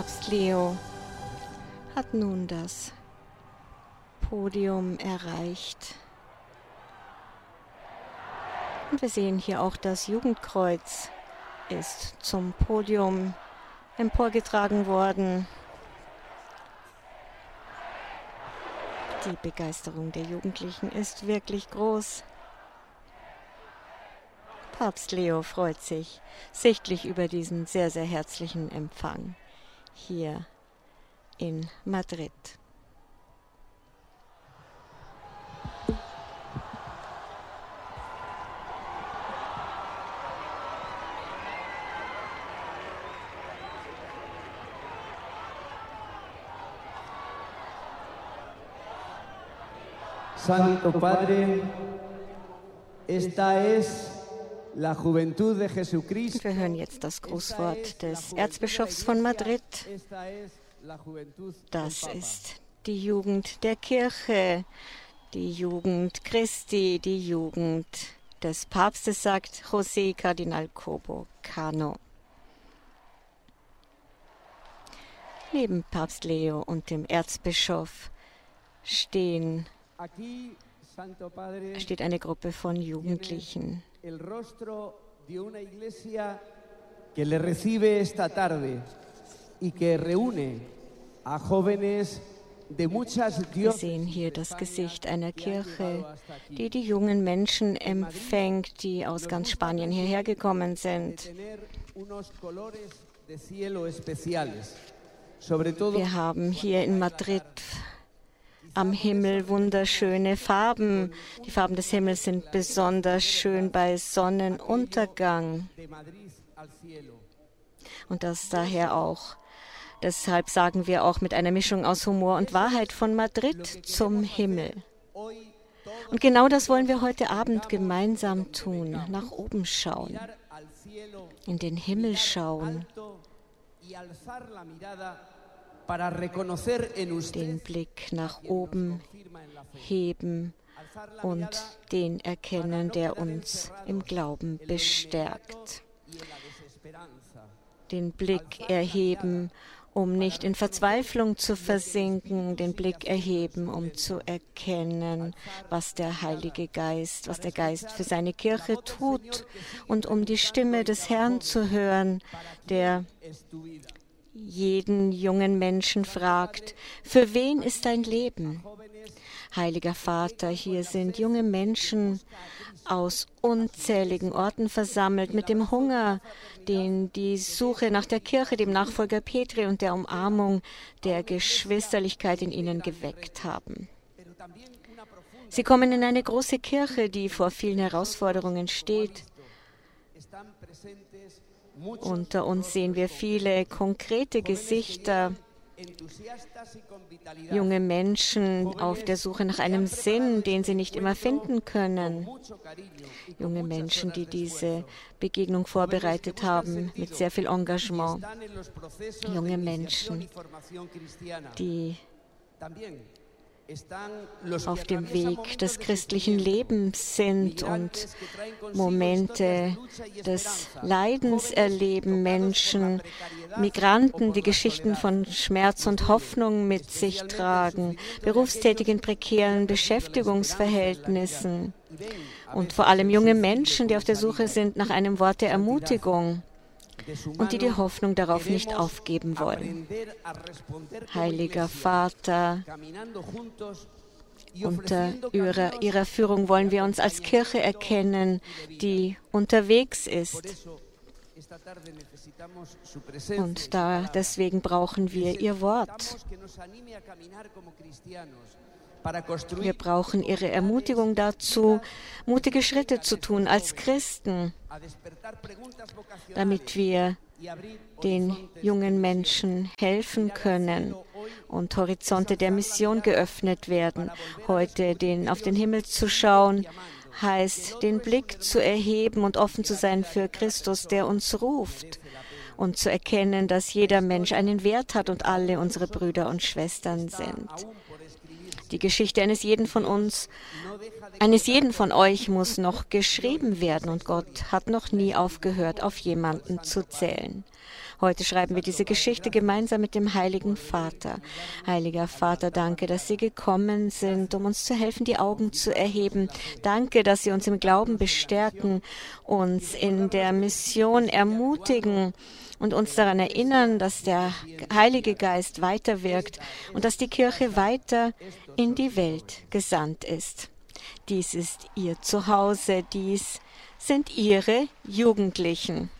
Papst Leo hat nun das Podium erreicht. Und wir sehen hier auch, das Jugendkreuz ist zum Podium emporgetragen worden. Die Begeisterung der Jugendlichen ist wirklich groß. Papst Leo freut sich sichtlich über diesen sehr, sehr herzlichen Empfang hier in Madrid. Santo Padre, esta es la juventud de Jesucristo. Wir hören jetzt das Grußwort des Erzbischofs von Madrid. Das ist die Jugend der Kirche, die Jugend Christi, die Jugend des Papstes, sagt José Kardinal Cobo Cano. Neben Papst Leo und dem Erzbischof steht eine Gruppe von Jugendlichen. Wir sehen hier das Gesicht einer Kirche, die die jungen Menschen empfängt, die aus ganz Spanien hierher gekommen sind. Wir haben hier in Madrid am Himmel wunderschöne Farben. Die Farben des Himmels sind besonders schön bei Sonnenuntergang. Und das daher auch. Deshalb sagen wir auch mit einer Mischung aus Humor und Wahrheit von Madrid zum Himmel. Und genau das wollen wir heute Abend gemeinsam tun. Nach oben schauen, in den Himmel schauen, den Blick nach oben heben und den erkennen, der uns im Glauben bestärkt. Den Blick erheben, um nicht in Verzweiflung zu versinken, den Blick erheben, um zu erkennen, was der Heilige Geist, was der Geist für seine Kirche tut und um die Stimme des Herrn zu hören, der jeden jungen Menschen fragt, für wen ist dein Leben? Heiliger Vater, hier sind junge Menschen aus unzähligen Orten versammelt, mit dem Hunger, den die Suche nach der Kirche, dem Nachfolger Petri und der Umarmung der Geschwisterlichkeit in ihnen geweckt haben. Sie kommen in eine große Kirche, die vor vielen Herausforderungen steht. Unter uns sehen wir viele konkrete Gesichter, junge Menschen auf der Suche nach einem Sinn, den sie nicht immer finden können. Junge Menschen, die diese Begegnung vorbereitet haben mit sehr viel Engagement. Junge Menschen, die auf dem Weg des christlichen Lebens sind und Momente des Leidens erleben, Menschen, Migranten, die Geschichten von Schmerz und Hoffnung mit sich tragen, berufstätig in prekären Beschäftigungsverhältnissen und vor allem junge Menschen, die auf der Suche sind nach einem Wort der Ermutigung und die die Hoffnung darauf nicht aufgeben wollen. Heiliger Vater, unter Ihrer Führung wollen wir uns als Kirche erkennen, die unterwegs ist. Und deswegen brauchen wir Ihr Wort. Wir brauchen Ihre Ermutigung dazu, mutige Schritte zu tun als Christen, damit wir den jungen Menschen helfen können und Horizonte der Mission geöffnet werden. Heute auf den Himmel zu schauen, heißt, den Blick zu erheben und offen zu sein für Christus, der uns ruft, und zu erkennen, dass jeder Mensch einen Wert hat und alle unsere Brüder und Schwestern sind. Die Geschichte eines jeden von euch muss noch geschrieben werden und Gott hat noch nie aufgehört, auf jemanden zu zählen. Heute schreiben wir diese Geschichte gemeinsam mit dem Heiligen Vater. Heiliger Vater, danke, dass Sie gekommen sind, um uns zu helfen, die Augen zu erheben. Danke, dass Sie uns im Glauben bestärken, uns in der Mission ermutigen und uns daran erinnern, dass der Heilige Geist weiterwirkt und dass die Kirche weiter in die Welt gesandt ist. Dies ist Ihr Zuhause, dies sind Ihre Jugendlichen.